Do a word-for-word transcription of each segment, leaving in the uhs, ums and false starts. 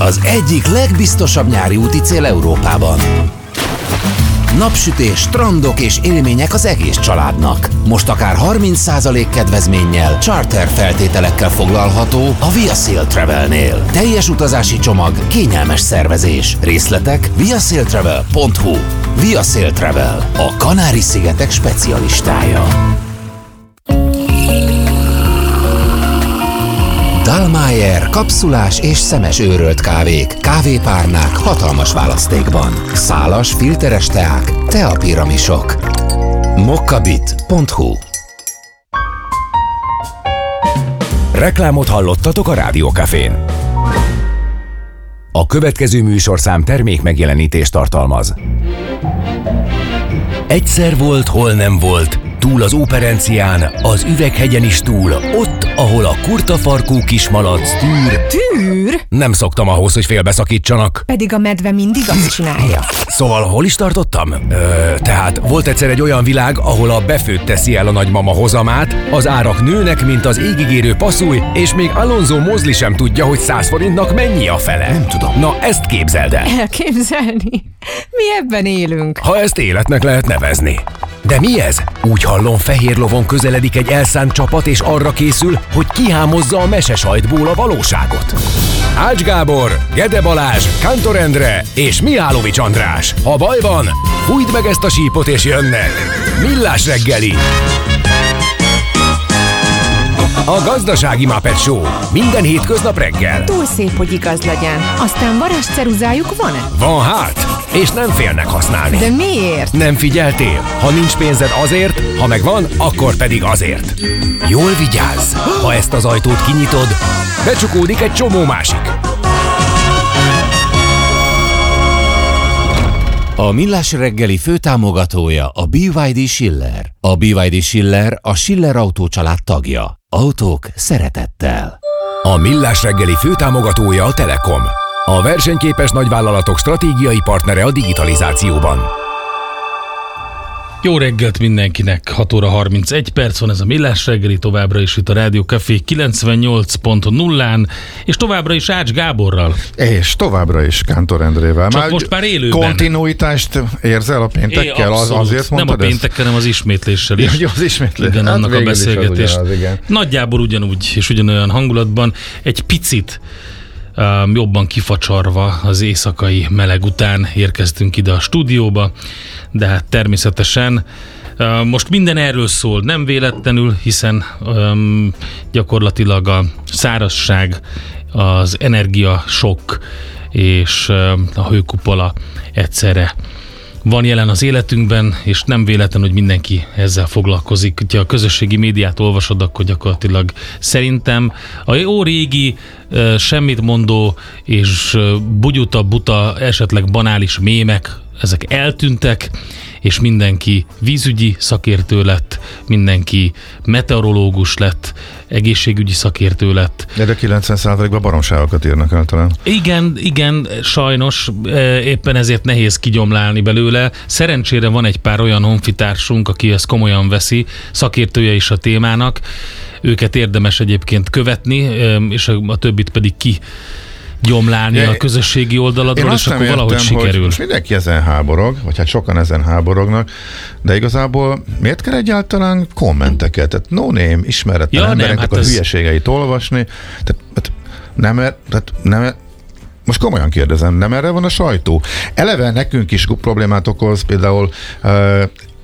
az egyik legbiztosabb nyári úti cél Európában. Napsütés, strandok és élmények az egész családnak. Most akár harminc százalék kedvezménnyel, charter feltételekkel foglalható a ViaSail Travelnél. Teljes utazási csomag, kényelmes szervezés. Részletek viasailtravel pont hu. ViaSail Travel, a Kanári-szigetek specialistája. Dallmayr kapszulás és szemes őrölt kávék, kávépárnák hatalmas választékban. Szálas, filteres teák, teapiramisok. mokkabit pont hu. Reklámot hallottatok a Rádiókafén. A következő műsorszám termék megjelenítést tartalmaz. Egyszer volt, hol nem volt, túl az Óperencián, az Üveghegyen is túl, ott, ahol a kurtafarkú kismalac tűr... Tűr? Nem szoktam ahhoz, hogy félbeszakítsanak. Pedig a medve mindig azt csinálja. Szóval hol is tartottam? Ö, tehát volt egyszer egy olyan világ, ahol a befőtt teszi el a nagymama hozamát, az árak nőnek, mint az égigérő passzúj, és még Alonso Mosley sem tudja, hogy száz forintnak mennyi a fele. Nem tudom. Na, ezt képzeld el. Elképzelni? Mi ebben élünk. Ha ezt életnek lehet nevezni. De mi ez? Úgy hallom, fehér lovon közeledik egy elszánt csapat, és arra készül, hogy kihámozza a mesesajtból a valóságot. Ács Gábor, Gede Balázs, Kántor Endre és Mihálovics András. Ha baj van, fújd meg ezt a sípot és jönnek. Millás reggeli. A Gazdasági Muppet Show. Minden hétköznap reggel. Túl szép, hogy igaz legyen. Aztán varázsceruzájuk van-e? Van hát, és nem félnek használni. De miért? Nem figyeltél? Ha nincs pénzed azért, ha megvan, akkor pedig azért. Jól vigyázz! Ha ezt az ajtót kinyitod, becsukódik egy csomó másik. A Millás reggeli főtámogatója a bé vé dé Schiller. A bé vé dé Schiller a Schiller Autó család tagja. Autók szeretettel. A Millás reggeli főtámogatója a Telekom. A versenyképes nagyvállalatok stratégiai partnere a digitalizációban. Jó reggelt mindenkinek, hat óra harmincegy perc van, ez a Millás reggeli, továbbra is itt a Rádiókafé kilencvennyolc pont nullán, és továbbra is Ács Gáborral. És továbbra is Kántor Endrével. Csak már most már élőben. Kontinuitást érzel a péntekkel? É, az, azért nem mondtad a péntekkel, hanem az ismétléssel is. Ja, az ismétlés. Igen, hát annak a beszélgetés. Ugyanaz, igen. Nagyjából ugyanúgy, és ugyanolyan hangulatban, egy picit Um, jobban kifacsarva az éjszakai meleg után érkeztünk ide a stúdióba, de hát természetesen uh, most minden erről szól, nem véletlenül, hiszen um, gyakorlatilag a szárazság, az energiasokk és uh, a hőkupola egyszerre van jelen az életünkben, és nem véletlen, hogy mindenki ezzel foglalkozik. Ha a közösségi médiát olvasod, akkor gyakorlatilag szerintem a jó régi, semmit mondó és bugyuta, buta, esetleg banális mémek, ezek eltűntek, és mindenki vízügyi szakértő lett, mindenki meteorológus lett, egészségügyi szakértő lett. De kilencven százalékban baromságokat írnak általán. Igen, igen, sajnos éppen ezért nehéz kigyomlálni belőle. Szerencsére van egy pár olyan honfitársunk, aki ezt komolyan veszi, szakértője is a témának. Őket érdemes egyébként követni, és a többit pedig ki gyomlálni a közösségi oldaladról, és akkor értem, valahogy sikerül. Most mindenki ezen háborog, vagy hát sokan ezen háborognak, de igazából miért kell egyáltalán kommenteket? Tehát no name, ismeretlen ja, embereknek nem, hát a ez... hülyeségeit olvasni. Tehát nem, tehát nem, most komolyan kérdezem, nem erre van a sajtó? Eleve nekünk is problémát okoz, például uh,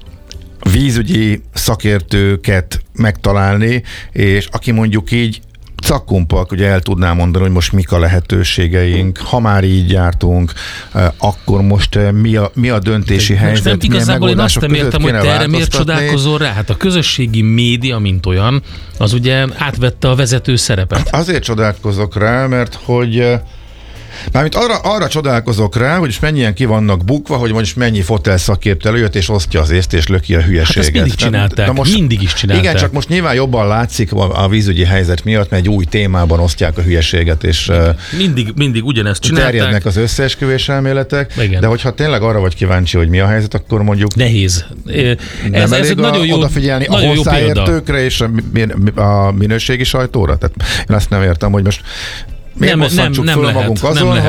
vízügyi szakértőket megtalálni, és aki mondjuk így szakkumpak, ugye el tudnám mondani, hogy most mik a lehetőségeink, ha már így jártunk, akkor most mi a, mi a döntési most helyzet, nem, igazából én azt nem értem, hogy te erre miért csodálkozol rá? Hát a közösségi média, mint olyan, az ugye átvette a vezető szerepet. Azért csodálkozok rá, mert hogy mármint arra, arra csodálkozok rá, hogy mennyien ki vannak bukva, hogy most mennyi fotel szakértő előjött, és osztja az észt, és löki a hülyeséget. Hát ezt mindig csinálták, de most, mindig is csinálták. Igen, csak most nyilván jobban látszik a, a vízügyi helyzet miatt, mert egy új témában osztják a hülyeséget, és mindig, mindig ugyanezt csinálták. Terjednek az összeesküvés elméletek, igen. De hogyha tényleg arra vagy kíváncsi, hogy mi a helyzet, akkor mondjuk nehéz. Nem ez, elég ez a, nagyon jó, odafigyelni a hozzáértőkre és a, a minőségi sajtóra? Tehát én azt nem értem, hogy most miért nem, nem, föl nem magunk lehet, azon, nem lehet.